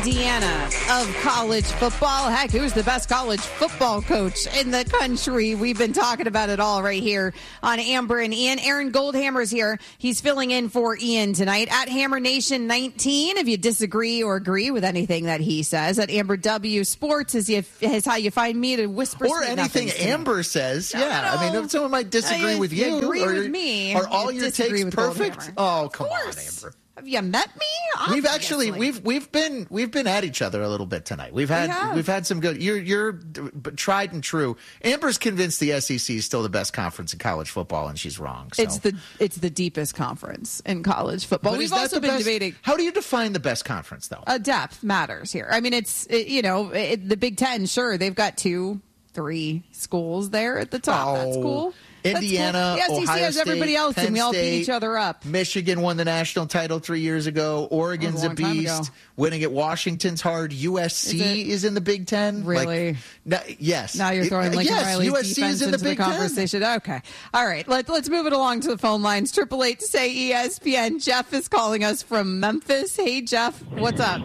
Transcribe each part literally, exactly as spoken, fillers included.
Indiana of college football. Heck, who's the best college football coach in the country? We've been talking about it all right here on Amber and Ian. Aaron Goldhammer's here. He's filling in for Ian tonight at Hammer Nation nineteen. If you disagree or agree with anything that he says, at Amber W Sports is, you, is how you find me to whisper or anything Amber says. Yeah, I mean, if someone might disagree I, with you, agree or, with me. Are all you your takes perfect? Oh, come on, Amber. Have you met me? Obviously. We've actually we've we've been we've been at each other a little bit tonight. We've had we we've had some good. You're you're tried and true. Amber's convinced the S E C is still the best conference in college football, and she's wrong. So. It's the it's the deepest conference in college football. But We've also been best, debating. How do you define the best conference, though? Uh, depth matters here. I mean, it's it, you know it, the Big Ten. Sure, they've got two, three schools there at the top. Oh. That's cool. Indiana, That's cool. The S E C Ohio has everybody State, else, Penn and we all State, beat each other up. Michigan won the national title three years ago. Oregon's a, a beast. Winning at Washington's hard. U S C is, is in the Big Ten. Really? Like, no, yes. Now you're throwing it, Lincoln yes, Riley's U S C defense is in the into Big the conversation. Ten. Okay. All right. Let, let's move it along to the phone lines. Triple eight to say E S P N. Jeff is calling us from Memphis. Hey, Jeff. What's up?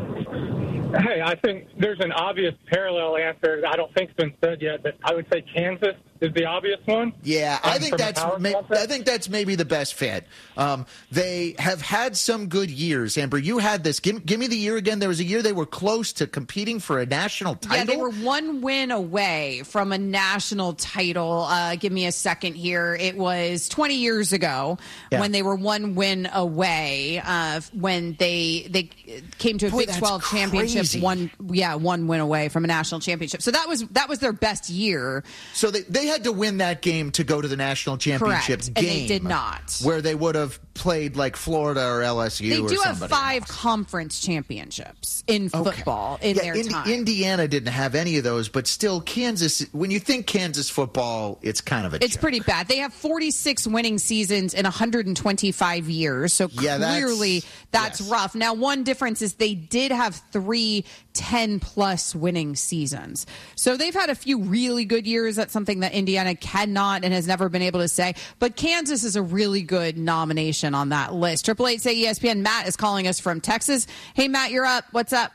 Hey, I think there's an obvious parallel answer. I don't think it's been said yet, but I would say Kansas is the obvious one. Yeah, I um, think that's may, I think that's maybe the best fit. Um, they have had some good years. Amber, you had this. Give, give me the year again. There was a year they were close to competing for a national title. Yeah, they were one win away from a national title. Uh, give me a second here. It was twenty years ago yeah. when they were one win away. Uh, when they they came to a Boy, Big twelve crazy. championship. One yeah, one win away from a national championship. So that was that was their best year. So they they had to win that game to go to the national championship Correct. game. And they did not. Where they would have played like Florida or L S U. They or do have five else. conference championships in okay. football in yeah, their Indi- time. Indiana didn't have any of those, but still, Kansas. When you think Kansas football, it's kind of a. It's joke. pretty bad. They have forty-six winning seasons in one hundred twenty-five years. So yeah, clearly that's, that's yes. rough. Now, one difference is they did have three ten-plus winning seasons. So they've had a few really good years. That's something that Indiana cannot and has never been able to say. But Kansas is a really good nomination on that list. Triple eight say E S P N. Matt is calling us from Texas. Hey, Matt, you're up. What's up?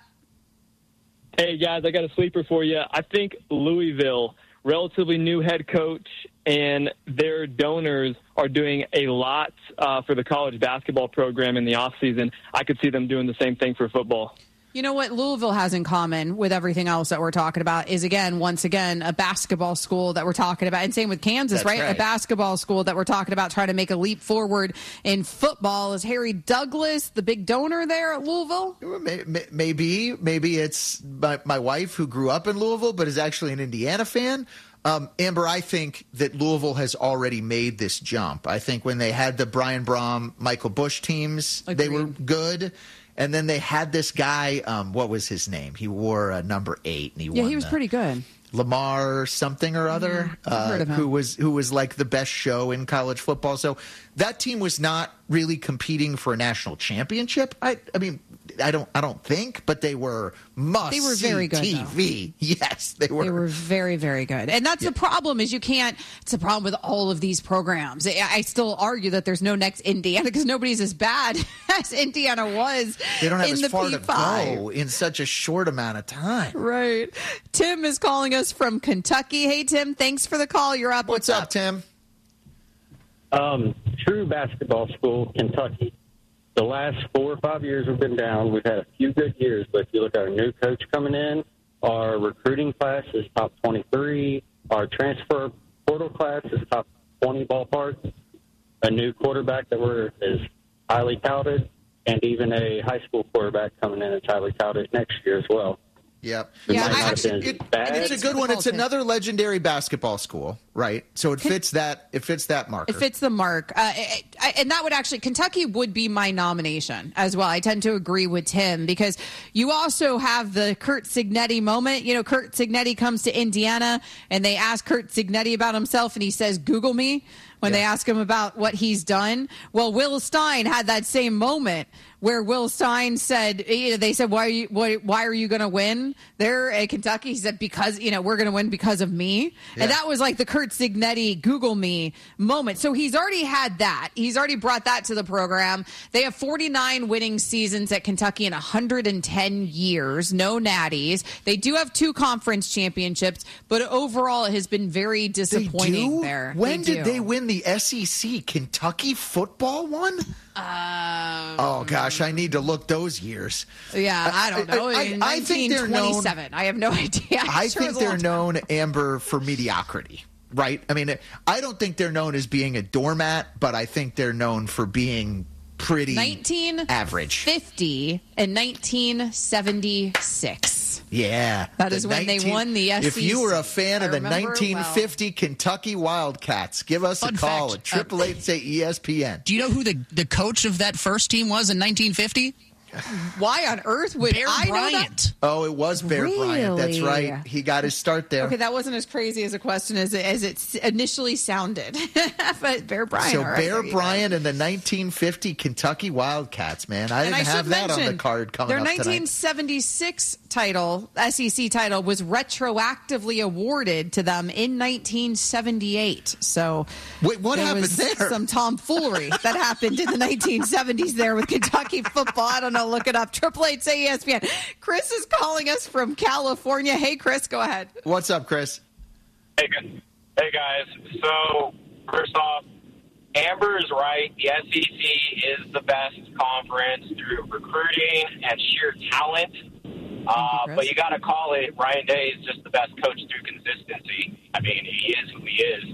Hey, guys, I got a sleeper for you. I think Louisville, relatively new head coach, and their donors are doing a lot uh, for the college basketball program in the offseason. I could see them doing the same thing for football. You know what Louisville has in common with everything else that we're talking about is, again, once again, a basketball school that we're talking about. And same with Kansas, right? right? A basketball school that we're talking about trying to make a leap forward in football. Is Harry Douglas the big donor there at Louisville? Maybe. Maybe it's my, my wife who grew up in Louisville but is actually an Indiana fan. Um, Amber, I think that Louisville has already made this jump. I think when they had the Brian Braum, Michael Bush teams, Agreed. They were good. And then they had this guy, um, what was his name? He wore uh, number eight. And he yeah, won he was the, pretty good. Lamar something or other, mm, I've heard of him. uh, who was who was like the best show in college football. So that team was not really competing for a national championship. I, I mean, I don't, I don't think, but they were must. They were very good, T V. though. Yes, they were. They were very, very good, and that's yeah. the problem. Is you can't. It's a problem with all of these programs. I, I still argue that there's no next Indiana because nobody's as bad as Indiana was. They don't have in as the far P five. to go in such a short amount of time. Right. Tim is calling us from Kentucky. Hey, Tim. Thanks for the call. You're up. What's, What's up, up, Tim? Um, true basketball school, Kentucky. The last four or five years we've been down. We've had a few good years, but if you look at our new coach coming in, our recruiting class is top twenty-three. Our transfer portal class is top twenty ballpark. A new quarterback that we're is highly touted, and even a high school quarterback coming in is highly touted next year as well. Yep. Yeah, I actually, it, it's a good one. It's another legendary basketball school, right? So it fits that. It fits that marker. It fits the mark, uh, it, I, and that would actually Kentucky would be my nomination as well. I tend to agree with Tim because you also have the Curt Cignetti moment. You know, Curt Cignetti comes to Indiana, and they ask Curt Cignetti about himself, and he says, "Google me." When yeah. they ask him about what he's done. Well, Will Stein had that same moment where Will Stein said, you know, they said, why are you, why, why are you going to win there at Kentucky? He said, because, you know, we're going to win because of me. Yeah. And that was like the Curt Cignetti Google me moment. So he's already had that. He's already brought that to the program. They have forty-nine winning seasons at Kentucky in one hundred ten years. No natties. They do have two conference championships, but overall it has been very disappointing there. When they did do. they win the S E C? Kentucky football won? Um, oh, gosh, I need to look those years. Yeah, I don't know. I, I, I think they're known. I have no idea. I sure think they're known, Amber, for mediocrity, right? I mean, I don't think they're known as being a doormat, but I think they're known for being pretty average. nineteen fifty and nineteen seventy-six. Yeah. That is when nineteen, they won the S E C. If you were a fan I of the nineteen fifty well. Kentucky Wildcats, give us Fun a call fact, at triple eight say E S P N. Do you know who the, the coach of that first team was in nineteen fifty? Why on earth would Bear I Bryant. know that? Oh, it was Bear really? Bryant. That's right. He got his start there. Okay, that wasn't as crazy as a question as it, as it initially sounded. But Bear Bryant. So right, Bear Bryant and the nineteen fifty Kentucky Wildcats, man. I didn't I have that on the card coming their up Their nineteen seventy-six tonight. title, S E C title, was retroactively awarded to them in nineteen seventy-eight. So Wait, what there happened was there? Some tomfoolery that happened in the nineteen seventies there with Kentucky football. I don't know. Look it up. Triple Eight say E S P N. Chris is calling us from California. Hey, Chris, go ahead. What's up, Chris? Hey, hey guys. So first off, Amber is right. The S E C is the best conference through recruiting and sheer talent. Uh, you, but you got to call it, Ryan Day is just the best coach through consistency. I mean, he is who he is.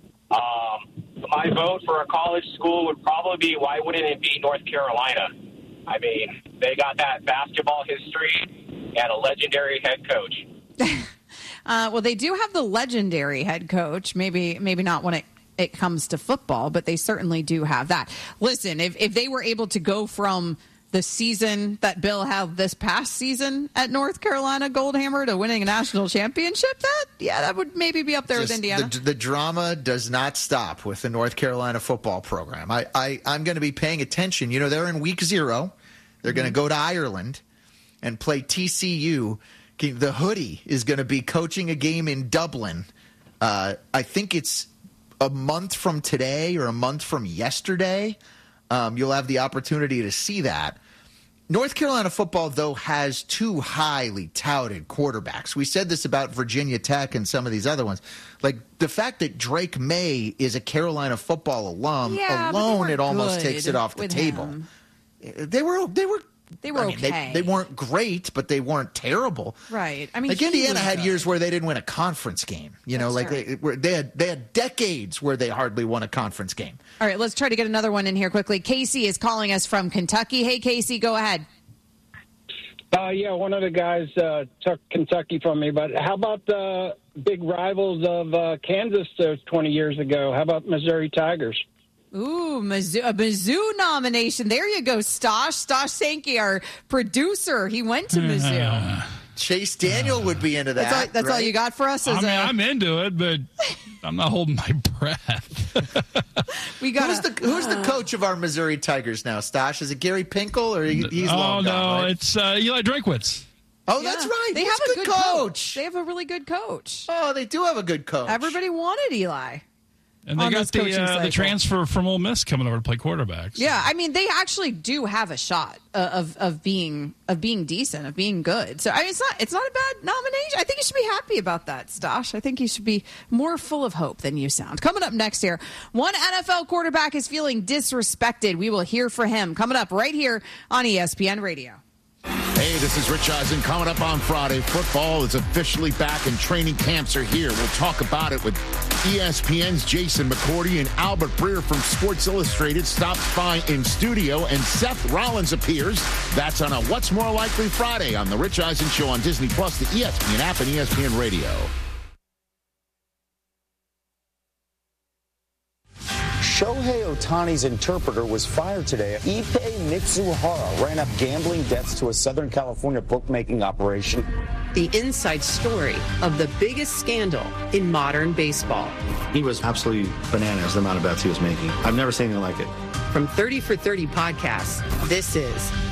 Um, my vote for a college school would probably be, why wouldn't it be North Carolina? I mean, they got that basketball history and a legendary head coach. uh, well, they do have the legendary head coach. Maybe, maybe not when it, it comes to football, but they certainly do have that. Listen, if, if they were able to go from the season that Bill had this past season at North Carolina Goldhammer to winning a national championship, that, yeah, that would maybe be up there Just with Indiana. The, the drama does not stop with the North Carolina football program. I, I, I'm going to be paying attention. You know, they're in week zero. They're going to go to Ireland and play T C U. The Hoodie is going to be coaching a game in Dublin. Uh, I think it's a month from today or a month from yesterday. Um, you'll have the opportunity to see that. North Carolina football, though, has two highly touted quarterbacks. We said this about Virginia Tech and some of these other ones. Like, the fact that Drake May is a Carolina football alum yeah, alone, it almost takes it off the table. Him. They were they were they were I mean, okay. They, they weren't great, but they weren't terrible. Right. I mean, like Indiana had good. years where they didn't win a conference game. You know, That's like right. they, they had they had decades where they hardly won a conference game. All right, let's try to get another one in here quickly. Casey is calling us from Kentucky. Hey, Casey, go ahead. Uh, yeah, one of the guys uh, took Kentucky from me, but how about the big rivals of uh, Kansas uh, twenty years ago? How about Missouri Tigers? Ooh, Mizzou, a Mizzou nomination. There you go, Stosh. Stosh Sankey, our producer. He went to Mizzou. Uh, Chase Daniel uh, would be into that. That's, all, that's right? all you got for us? I mean, a, I'm into it, but I'm not holding my breath. we got who's the who's the coach of our Missouri Tigers now? Stosh, is it Gary Pinkel or he, he's oh, long no, gone? Right? It's uh, Eli Drinkwitz. Oh, yeah. that's right. They he's have a good, good coach. coach. They have a really good coach. Oh, they do have a good coach. Everybody wanted Eli. And they got the uh, the transfer from Ole Miss coming over to play quarterbacks. Yeah, I mean, they actually do have a shot uh, of of being of being decent, of being good. So I mean, it's not it's not a bad nomination. I think you should be happy about that, Stosh. I think you should be more full of hope than you sound. Coming up next here, one N F L quarterback is feeling disrespected. We will hear from him coming up right here on E S P N Radio. Hey, this is Rich Eisen. Coming up on Friday, football is officially back and training camps are here. We'll talk about it with E S P N's Jason McCourty, and Albert Breer from Sports Illustrated stops by in studio, and Seth Rollins appears. That's on a What's More Likely Friday on The Rich Eisen Show on Disney Plus, the E S P N app, and E S P N Radio. Shohei Ohtani's interpreter was fired today. Ippei Mitsuhara ran up gambling debts to a Southern California bookmaking operation. The inside story of the biggest scandal in modern baseball. He was absolutely bananas, the amount of bets he was making. I've never seen anything like it. From thirty for thirty podcasts, this is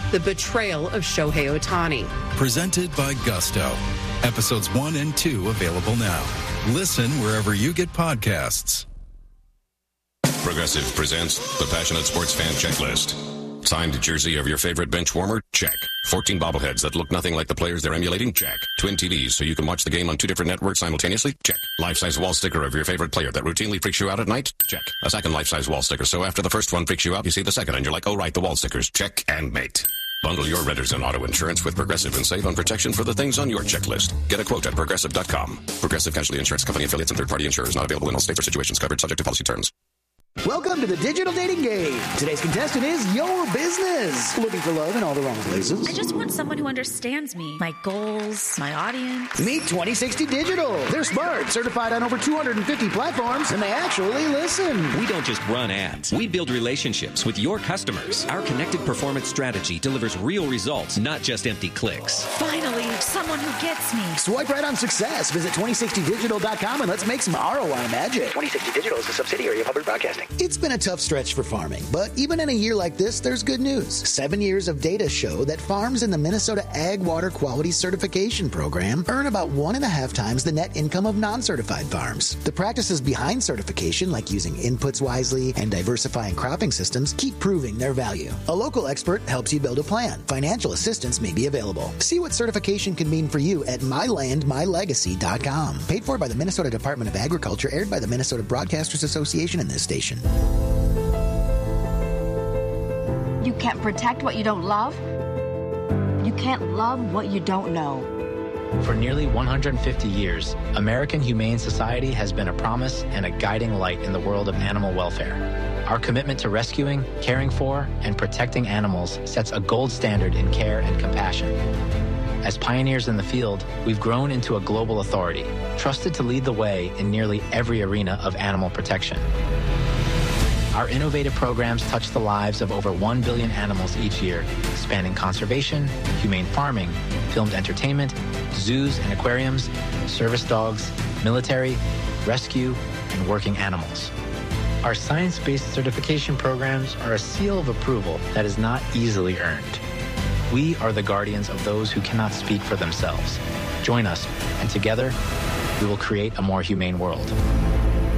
The Betrayal of Shohei Ohtani. Presented by Gusto. Episodes one and two available now. Listen wherever you get podcasts. Progressive presents the Passionate Sports Fan Checklist. Signed jersey of your favorite bench warmer? Check. fourteen bobbleheads that look nothing like the players they're emulating? Check. Twin T Vs so you can watch the game on two different networks simultaneously? Check. Life-size wall sticker of your favorite player that routinely freaks you out at night? Check. A second life-size wall sticker so after the first one freaks you out, you see the second and you're like, oh right, the wall stickers. Check and mate. Bundle your renters and auto insurance with Progressive and save on protection for the things on your checklist. Get a quote at Progressive dot com. Progressive Casualty Insurance Company affiliates and third-party insurers not available in all states or situations covered subject to policy terms. Welcome to the Digital Dating Game. Today's contestant is your business. Looking for love in all the wrong places? I just want someone who understands me, my goals, my audience. Meet twenty sixty Digital. They're smart, certified on over two hundred fifty platforms, and they actually listen. We don't just run ads. We build relationships with your customers. Our connected performance strategy delivers real results, not just empty clicks. Finally, someone who gets me. Swipe right on success. Visit twenty sixty digital dot com and let's make some R O I magic. twenty sixty Digital is a subsidiary of Hubbard Broadcasting. It's been a tough stretch for farming, but even in a year like this, there's good news. Seven years of data show that farms in the Minnesota Ag Water Quality Certification Program earn about one and a half times the net income of non-certified farms. The practices behind certification, like using inputs wisely and diversifying cropping systems, keep proving their value. A local expert helps you build a plan. Financial assistance may be available. See what certification can mean for you at my land my legacy dot com. Paid for by the Minnesota Department of Agriculture, aired by the Minnesota Broadcasters Association and this station. You can't protect what you don't love. You can't love what you don't know. For nearly one hundred fifty years, American Humane Society has been a promise and a guiding light in the world of animal welfare. Our commitment to rescuing, caring for, and protecting animals sets a gold standard in care and compassion. As pioneers in the field, we've grown into a global authority, trusted to lead the way in nearly every arena of animal protection. Our innovative programs touch the lives of over one billion animals each year, spanning conservation, humane farming, filmed entertainment, zoos and aquariums, service dogs, military, rescue, and working animals. Our science-based certification programs are a seal of approval that is not easily earned. We are the guardians of those who cannot speak for themselves. Join us, and together, we will create a more humane world.